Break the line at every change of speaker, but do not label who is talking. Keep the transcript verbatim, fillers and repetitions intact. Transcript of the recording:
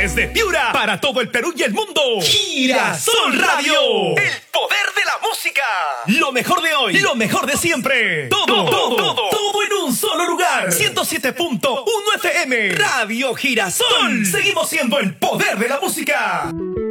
Desde Piura, para todo el Perú y el mundo. Girasol Radio. El poder de la música. Lo mejor de hoy, lo mejor de siempre. Todo, todo, todo, todo, todo en un solo lugar. ciento siete punto uno F M. Radio Girasol. Seguimos siendo el poder de la música.